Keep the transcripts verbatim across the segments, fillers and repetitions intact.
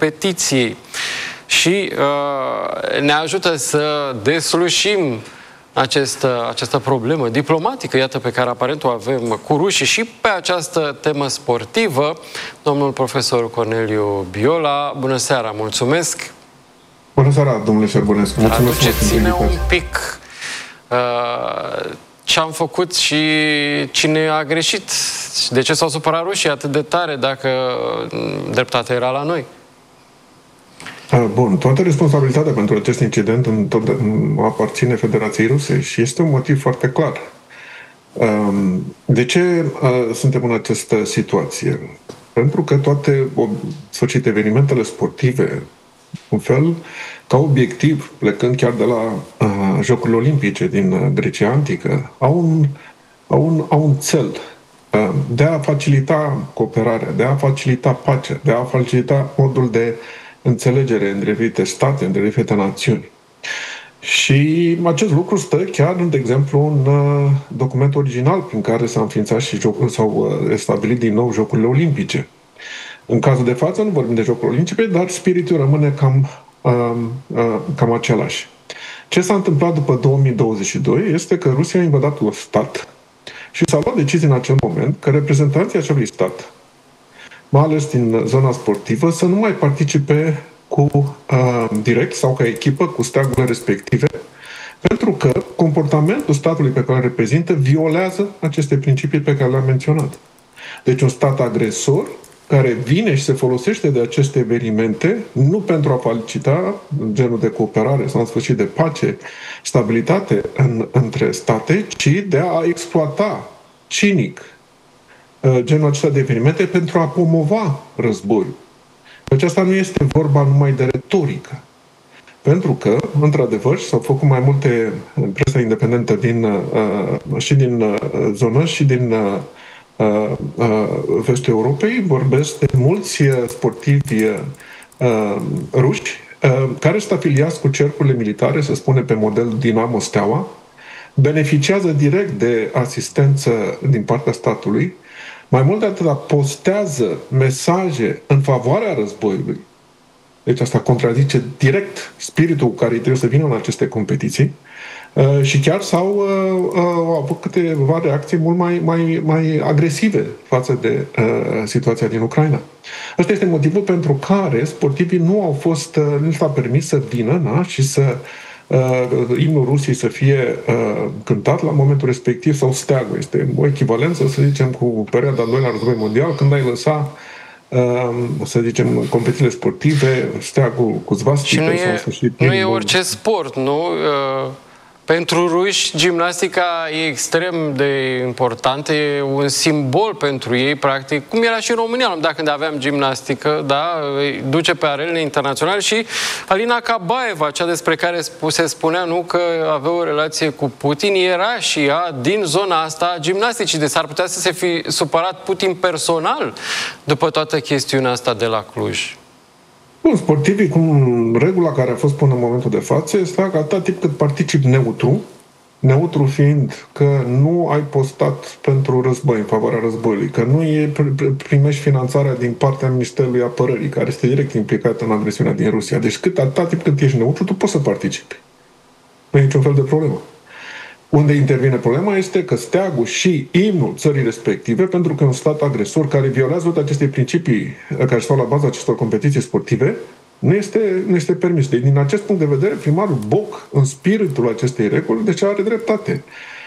competiției și uh, ne ajută să deslușim această, această problemă diplomatică, iată, pe care aparent o avem cu rușii și pe această temă sportivă. Domnul profesor Corneliu Biola, bună seara, mulțumesc! Bună seara, domnule Șerbănescu! Mulțumesc! Aduceți-ne un pic uh, ce am făcut și cine a greșit. De ce s-au supărat rușii atât de tare dacă dreptatea era la noi? Bun, toată responsabilitatea pentru acest incident aparține Federației Ruse și este un motiv foarte clar. De ce suntem în această situație? Pentru că toate, sfârșit, evenimentele sportive, un fel, ca obiectiv, plecând chiar de la uh, Jocurile Olimpice din Grecia Antică, au un, au un, au un cel uh, de a facilita cooperarea, de a facilita pacea, de a facilita modul de înțelegere între diferite state, între diferite națiuni. Și acest lucru stă chiar, de exemplu, în uh, documentul original prin care s-a înființat și jocul, s-au uh, stabilit din nou Jocurile Olimpice. În cazul de față nu vorbim de Jocuri Olimpice, dar spiritul rămâne cam, uh, uh, cam același. Ce s-a întâmplat după două mii douăzeci și doi este că Rusia a invadat un stat și s-a luat decizia în acel moment că reprezentanții acelui stat, mai ales din zona sportivă, să nu mai participe cu uh, direct sau ca echipă cu steagurile respective, pentru că comportamentul statului pe care îl reprezintă violează aceste principii pe care le-am menționat. Deci un stat agresor care vine și se folosește de aceste evenimente nu pentru a facilita genul de cooperare sau în sfârșit de pace, stabilitate în, între state, ci de a exploata cinic genul acesta de evenimente pentru a promova războiul. Deci asta nu este vorba numai de retorică. Pentru că, într-adevăr, s-au făcut mai multe presa independentă din, uh, și din uh, zonă și din uh, uh, vestul Europei, vorbesc de mulți sportivi uh, ruși uh, care sunt afiliați cu cercurile militare, să spune pe model Dinamo Steaua, beneficiază direct de asistență din partea statului. Mai mult de atât, postează mesaje în favoarea războiului. Deci asta contrazice direct spiritul care trebuie să vină în aceste competiții. Uh, și chiar s-au uh, uh, avut câteva reacții mult mai, mai, mai agresive față de uh, situația din Ucraina. Ăsta este motivul pentru care sportivii nu au fost, uh, nu s-a permis să vină, na, și să uh, imnul Rusiei să fie uh, cântat la momentul respectiv sau steagul. Este o echivalență, să zicem, cu perioada al doilea război mondial, când ai lăsa Uh, să zicem, competițiile sportive, steagul cu zvastică. Și nu e, sau nu e orice sport, nu? Uh, pentru ruși, gimnastica e extrem de importantă, e un simbol pentru ei, practic, cum era și în România, dacă când aveam gimnastică, da, duce pe arenele internaționale și Alina Kabaeva, cea despre care se spunea, nu, că avea o relație cu Putin, era și ea din zona asta a gimnasticii, deci s-ar putea să se fi supărat Putin personal după toată chestiunea asta de la Cluj. Bun, sportivii, cum regula care a fost până în momentul de față, este că atât timp cât participi neutru, neutru fiind că nu ai postat pentru război, în favoarea războiului, că nu e, primești finanțarea din partea Ministerului Apărării, care este direct implicat în agresiunea din Rusia. Deci cât, atât timp cât ești neutru, tu poți să participi. Nu e niciun fel de problemă. Unde intervine problema este că steagul și imnul țării respective, pentru că un stat agresor care violează toate aceste principii care stau la baza acestor competiții sportive, nu este, nu este permis. Deci, din acest punct de vedere, primarul Boc, în spiritul acestei reguli, deci are dreptate.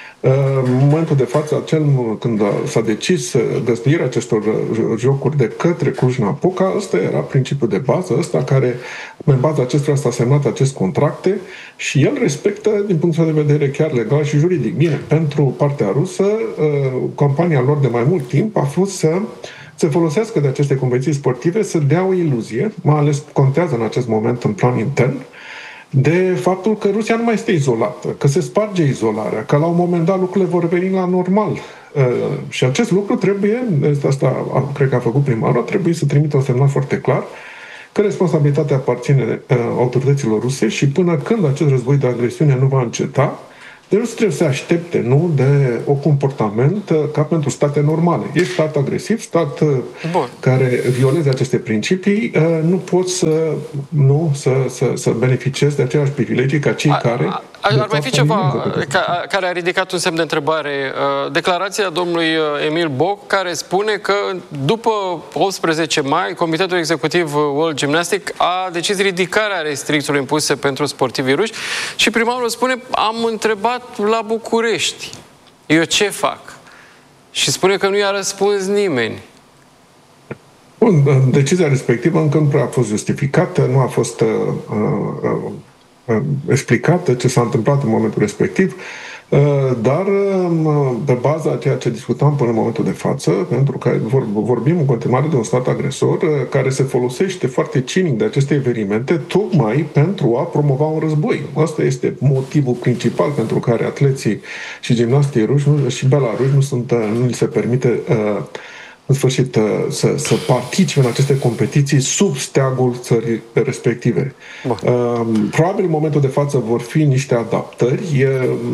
În momentul de față, acel, când s-a decis găzduirea acestor jocuri de către Cluj-Napoca, ăsta era principiul de bază, ăsta care, în baza acestuia, s-a semnat acest contracte și el respectă, din punctul de vedere chiar legal și juridic. Bine, pentru partea rusă, campania lor de mai mult timp a fost să se folosească de aceste competiții sportive, să dea o iluzie, mai ales contează în acest moment în plan intern, de faptul că Rusia nu mai este izolată, că se sparge izolarea, că la un moment dat lucrurile vor reveni la normal. Uh, și acest lucru trebuie, asta cred că a făcut primarul, trebuie să trimită un semnal foarte clar că responsabilitatea aparține uh, autorităților ruse și până când acest război de agresiune nu va înceta, Deci nu trebuie să aștepte, nu, de o comportament ca pentru state normale. Ești stat agresiv, stat Bun. care violeze aceste principii, nu poți să, nu, să, să, să beneficiezi de aceleași privilegii ca cei a, care... A, ar mai fi ceva ca, care a ridicat un semn de întrebare. Declarația domnului Emil Boc, care spune că după optsprezece mai, Comitetul Executiv World Gymnastics a decis ridicarea restricțiilor impuse pentru sportivii ruși și primarul spune, am întrebat la București, eu ce fac? Și spune că nu i-a răspuns nimeni. Bun, decizia respectivă încă nu prea a fost justificată, nu a fost uh, uh, uh, explicată ce s-a întâmplat în momentul respectiv, uh, dar uh, pe baza a ceea ce discutam până în momentul de față, pentru că vor, vorbim în continuare de un stat agresor uh, care se folosește foarte cinic de aceste evenimente tocmai pentru a promova un război. Asta este motivul principal pentru care atleții și gimnastii ruși nu, și belaruși nu, sunt, nu li se permite uh, în sfârșit, să, să participe în aceste competiții sub steagul țării respective. Bun. Probabil în momentul de față vor fi niște adaptări.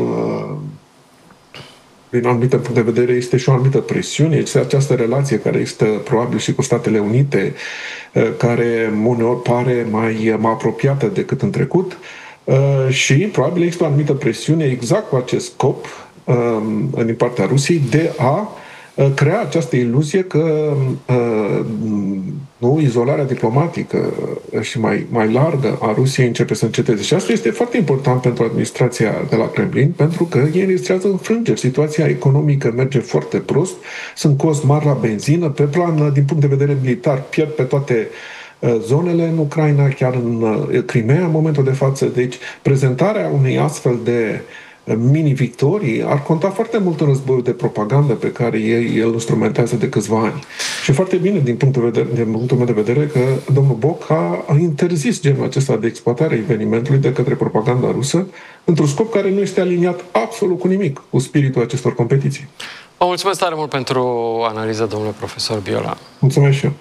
Din anumite punct de vedere este și o anumită presiune. Este această relație care există probabil și cu Statele Unite, care uneori pare mai, mai apropiată decât în trecut. Și probabil există o anumită presiune exact cu acest scop din partea Rusiei de a crea această iluzie că nu, izolarea diplomatică și mai, mai largă a Rusiei începe să înceteze. Și asta este foarte important pentru administrația de la Kremlin, pentru că ei înregistrează înfrângeri. Situația economică merge foarte prost, sunt cozi mari la benzină, pe plan, din punct de vedere militar, pierd pe toate zonele în Ucraina, chiar în Crimea în momentul de față. Deci, prezentarea unei astfel de mini-victorii ar conta foarte mult în războiul de propagandă pe care ei îl instrumentează de câțiva ani. Și foarte bine, din punctul, vedere, din punctul meu de vedere, că domnul Boc a, a interzis genul acesta de exploatare a evenimentului de către propaganda rusă într-un scop care nu este aliniat absolut cu nimic cu spiritul acestor competiții. Vă mulțumesc tare mult pentru analiză, domnule profesor Biola. Mulțumesc și eu.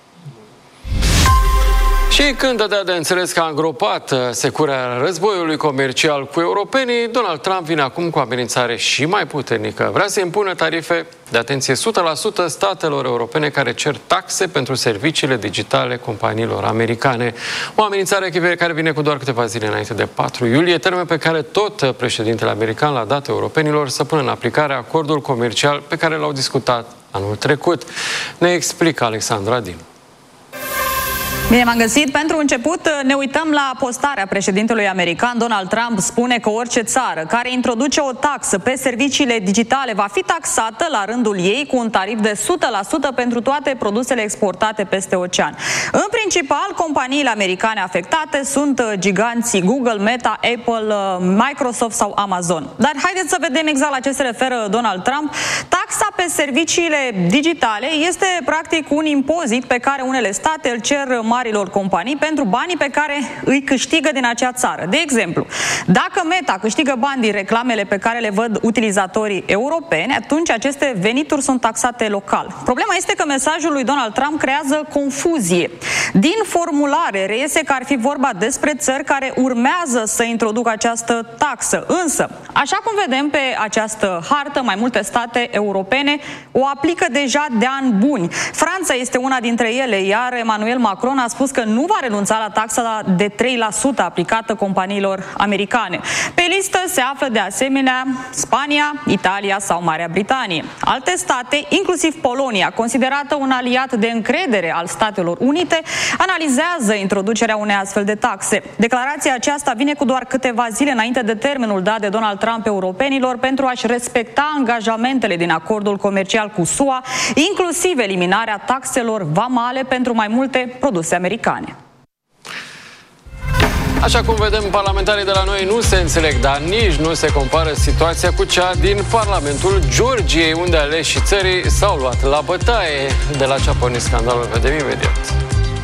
Și când dădea de înțeles că a îngropat securea războiului comercial cu europenii, Donald Trump vine acum cu o amenințare și mai puternică. Vrea să impună tarife de atenție o sută la sută statelor europene care cer taxe pentru serviciile digitale companiilor americane. O amenințare care vine cu doar câteva zile înainte de patru iulie, termen pe care tot președintele american l-a dat europenilor să pună în aplicare acordul comercial pe care l-au discutat anul trecut. Ne explică Alexandra Dinu. Bine m-am găsit. Pentru început ne uităm la postarea președintelui american. Donald Trump spune că orice țară care introduce o taxă pe serviciile digitale va fi taxată la rândul ei cu un tarif de o sută la sută pentru toate produsele exportate peste ocean. În principal, companiile americane afectate sunt giganții Google, Meta, Apple, Microsoft sau Amazon. Dar haideți să vedem exact la ce se referă Donald Trump. Taxa pe serviciile digitale este practic un impozit pe care unele state îl cer marilor companii pentru banii pe care îi câștigă din acea țară. De exemplu, dacă Meta câștigă bani din reclamele pe care le văd utilizatorii europeni, atunci aceste venituri sunt taxate local. Problema este că mesajul lui Donald Trump creează confuzie. Din formulare reiese că ar fi vorba despre țări care urmează să introducă această taxă. Însă, așa cum vedem pe această hartă, mai multe state europene o aplică deja de ani buni. Franța este una dintre ele, iar Emmanuel Macron a spus că nu va renunța la taxa de trei la sută aplicată companiilor americane. Pe listă se află de asemenea Spania, Italia sau Marea Britanie. Alte state, inclusiv Polonia, considerată un aliat de încredere al Statelor Unite, analizează introducerea unei astfel de taxe. Declarația aceasta vine cu doar câteva zile înainte de termenul dat de Donald Trump europenilor pentru a-și respecta angajamentele din acordul comercial cu S U A, inclusiv eliminarea taxelor vamale pentru mai multe produse americane. Așa cum vedem, parlamentarii de la noi nu se înțeleg, dar nici nu se compară situația cu cea din Parlamentul Georgiei, unde aleșii țării s-au luat la bătaie. De la ce a pornit scandalul, vedem imediat.